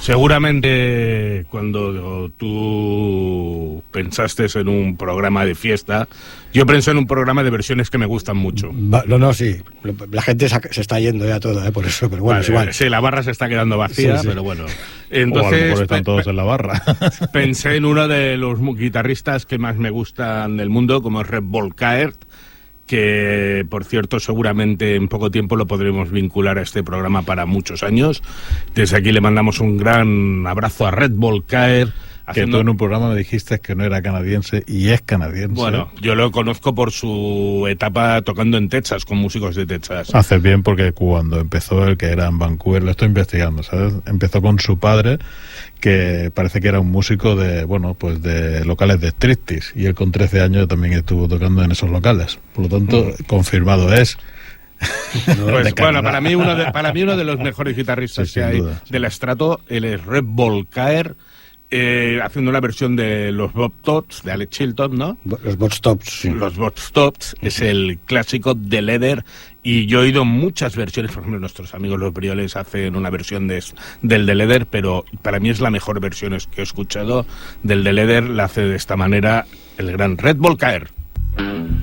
Seguramente cuando tú pensaste en un programa de fiesta, yo pensé en un programa de versiones que me gustan mucho. No, sí. La gente se está yendo ya toda, por eso, pero bueno, vale, es igual. Sí, la barra se está quedando vacía, sí. Pero bueno. Entonces, o a lo mejor están todos en la barra. Pensé en uno de los guitarristas que más me gustan del mundo, como es Red Volkaert, que, por cierto, seguramente en poco tiempo lo podremos vincular a este programa para muchos años. Desde aquí le mandamos un gran abrazo a Red Volkaert. Que tú en un programa me dijiste que no era canadiense y es canadiense. Bueno, yo lo conozco por su etapa tocando en Texas, con músicos de Texas. Haces bien, porque cuando empezó, el que era en Vancouver, lo estoy investigando, ¿sabes? Empezó con su padre, que parece que era un músico de, bueno, pues de locales de striptease, y él con 13 años también estuvo tocando en esos locales. Por lo tanto, confirmado es. Pues bueno, para mí uno de los mejores guitarristas que hay del estrato, él es Red Volkaert, haciendo una versión de los Bob Tops de Alex Chilton, ¿no? Los Bob Tops, sí. Los Bob Tops es el clásico de Leather, y yo he oído muchas versiones. Por ejemplo, nuestros amigos los Brioles hacen una versión del de Leather, pero para mí es la mejor versión que he escuchado del de Leather. La hace de esta manera el gran Red Volkaert.